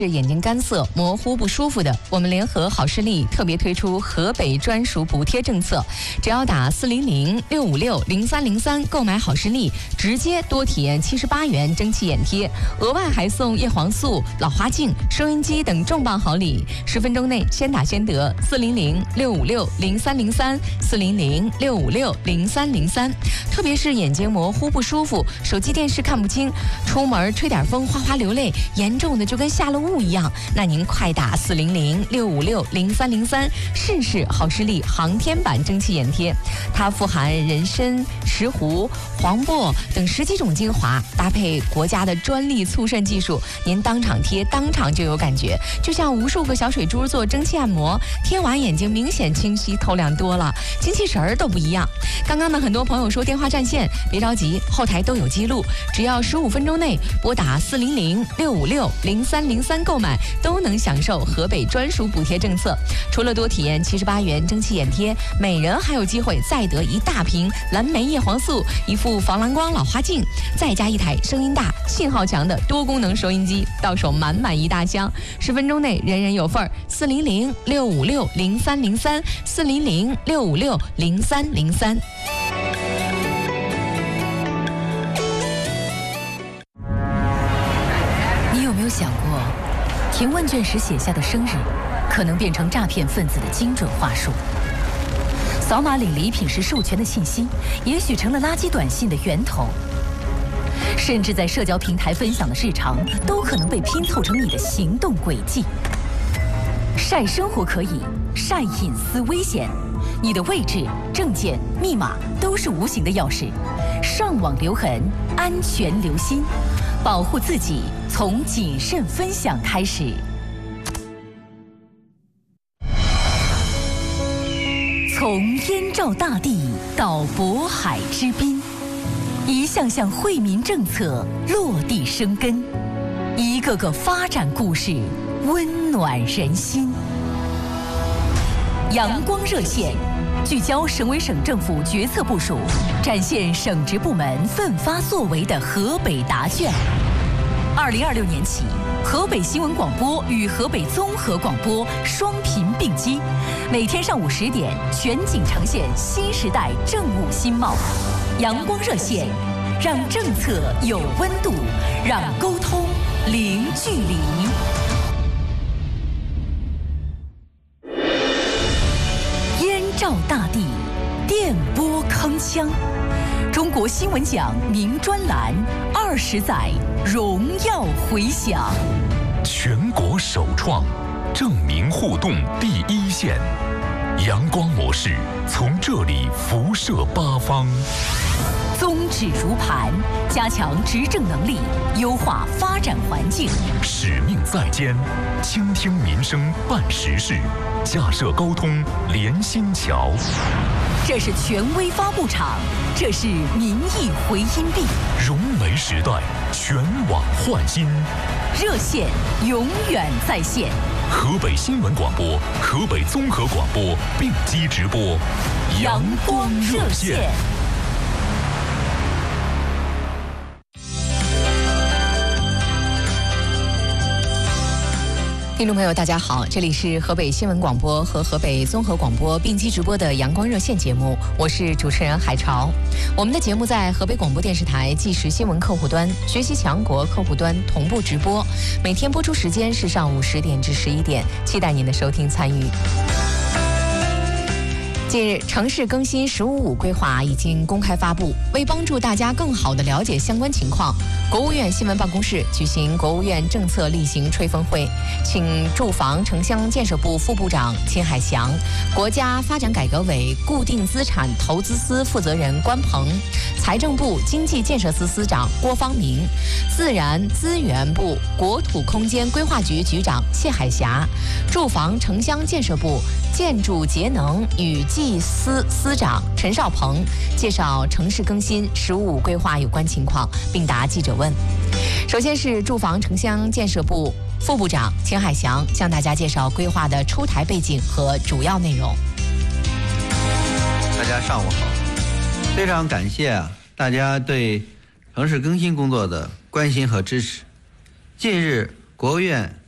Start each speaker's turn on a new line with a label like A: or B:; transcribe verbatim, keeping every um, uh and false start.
A: 是眼睛干涩、模糊不舒服的，我们联合好视力特别推出河北专属补贴政策，只要打四零零六五六零三零三购买好视力，直接多体验七十八元蒸汽眼贴，额外还送叶黄素、老花镜、收音机等重磅好礼，十分钟内先打先得。四零零六五六零三零三，四零零六五六零三零三。特别是眼睛模糊不舒服、手机电视看不清、出门吹点风哗哗流泪，严重的就跟下了雾一样，那您快打四零零六五六零三零三试试好视力航天版蒸汽眼贴。它富含人参、石斛、黄柏等十几种精华，搭配国家的专利促渗技术，您当场贴当场就有感觉，就像无数个小水珠做蒸汽按摩，贴完眼睛明显清晰透亮多了，精气神儿都不一样。刚刚呢，很多朋友说电话占线，别着急，后台都有记录，只要十五分钟内拨打四零零六五六零三零三购买，都能享受河北专属补贴政策。除了多体验七十八元蒸汽眼贴，每人还有机会再得一大瓶蓝莓叶黄素、一副防蓝光老花镜，再加一台声音大、信号强的多功能收音机，到手满满一大箱。十分钟内人人有份儿。四零零六五六零三零三，四零零六五六零三零三。
B: 你有没有想过，填问卷时写下的生日，可能变成诈骗分子的精准话术？扫码领礼品时授权的信息，也许成了垃圾短信的源头。甚至在社交平台分享的日常，都可能被拼凑成你的行动轨迹。晒生活可以，晒隐私危险。你的位置、证件、密码都是无形的钥匙，上网留痕，安全留心，保护自己从谨慎分享开始。从燕赵大地到渤海之滨，一项项惠民政策落地生根，一个个发展故事温暖人心。阳光热线聚焦省委省政府决策部署，展现省直部门奋发作为的河北答卷。二零二六年起，河北新闻广播与河北综合广播双频并机，每天上午十点全景呈现新时代政务新貌。阳光热线，让政策有温度，让沟通零距离。燕赵大地，电波铿锵。中国新闻奖名专栏，二十载荣耀回响。
C: 全国首创，证明互动第一线。阳光模式从这里辐射八方。
B: 宗旨如磐，加强执政能力，优化发展环境。
C: 使命在肩，倾听民生办实事，架设沟通连心桥。
B: 这是权威发布场，这是民意回音壁。
C: 融媒时代，全网焕新。
B: 热线永远在线。
C: 河北新闻广播、河北综合广播并机直播，
B: 阳光热线。
A: 听众朋友大家好，这里是河北新闻广播和河北综合广播并机直播的阳光热线节目，我是主持人海潮。我们的节目在河北广播电视台即时新闻客户端、学习强国客户端同步直播，每天播出时间是上午十点至十一点，期待您的收听参与。近日，城市更新“十五五”规划已经公开发布。为帮助大家更好地了解相关情况，国务院新闻办公室举行国务院政策例行吹风会，请住房城乡建设部副部长秦海祥、国家发展改革委固定资产投资司负责人关鹏、财政部经济建设司司长郭方明、自然资源部国土空间规划局局长谢海霞、住房城乡建设部建筑节能与技司司长陈少鹏介绍城市更新“十五五”规划有关情况，并答记者问。首先是住房城乡建设部副部长秦海祥向大家介绍规划的出台背景和主要内容。
D: 大家上午好，非常感谢啊大家对城市更新工作的关心和支持。近日，国务院